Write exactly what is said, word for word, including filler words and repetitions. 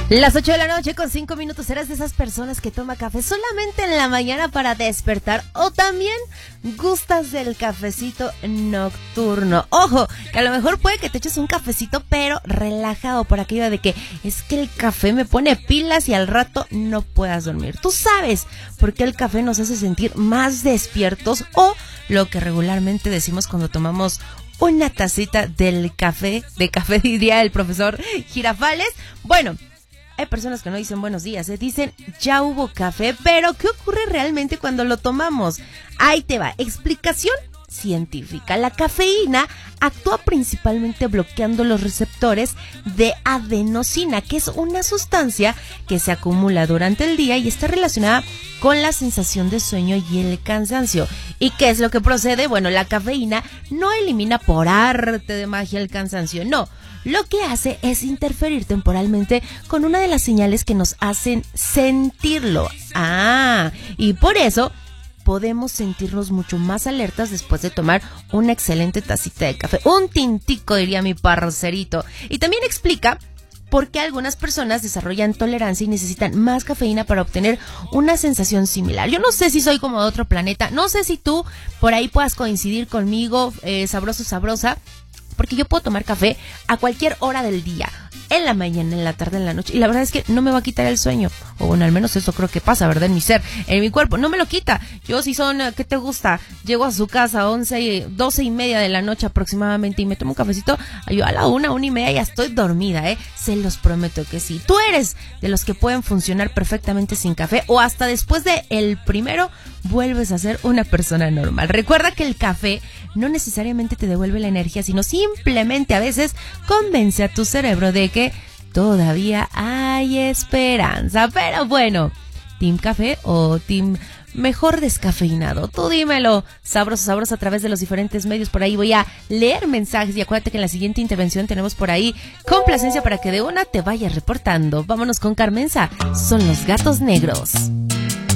Las ocho de la noche con cinco minutos. ¿Eres de esas personas que toma café solamente en la mañana para despertar? ¿O también gustas del cafecito nocturno? Ojo, que a lo mejor puede que te eches un cafecito pero relajado, por aquello de que es que el café me pone pilas y al rato no puedas dormir. Tú sabes por qué el café nos hace sentir más despiertos, o lo que regularmente decimos cuando tomamos una tacita del café, de café diría el profesor Girafales. Bueno, hay personas que no dicen buenos días, ¿eh? Dicen ya hubo café, pero ¿qué ocurre realmente cuando lo tomamos? Ahí te va, explicación científica. La cafeína actúa principalmente bloqueando los receptores de adenosina, que es una sustancia que se acumula durante el día y está relacionada con la sensación de sueño y el cansancio. ¿Y qué es lo que procede? Bueno, la cafeína no elimina por arte de magia el cansancio, no. Lo que hace es interferir temporalmente con una de las señales que nos hacen sentirlo. Ah, y por eso podemos sentirnos mucho más alertas después de tomar una excelente tacita de café. Un tintico, diría mi parcerito. Y también explica por qué algunas personas desarrollan tolerancia y necesitan más cafeína para obtener una sensación similar. Yo no sé si soy como de otro planeta, no sé si tú por ahí puedas coincidir conmigo, eh, sabroso, sabrosa, porque yo puedo tomar café a cualquier hora del día, en la mañana, en la tarde, en la noche, y la verdad es que no me va a quitar el sueño, o bueno, al menos eso creo que pasa, ¿verdad? En mi ser, en mi cuerpo, no me lo quita. Yo si son, ¿qué te gusta? Llego a su casa a once, doce y media de la noche aproximadamente y me tomo un cafecito, yo a la una, una y media ya estoy dormida, ¿eh? Se los prometo que sí. Tú eres de los que pueden funcionar perfectamente sin café, o hasta después de el primero vuelves a ser una persona normal. Recuerda que el café no necesariamente te devuelve la energía, sino simplemente a veces convence a tu cerebro de que todavía hay esperanza. Pero bueno, ¿team café o team mejor descafeinado? Tú dímelo, sabroso, sabroso, a través de los diferentes medios. Por ahí voy a leer mensajes y acuérdate que en la siguiente intervención tenemos por ahí complacencia para que de una te vayas reportando. Vámonos con Carmenza, son los gatos negros.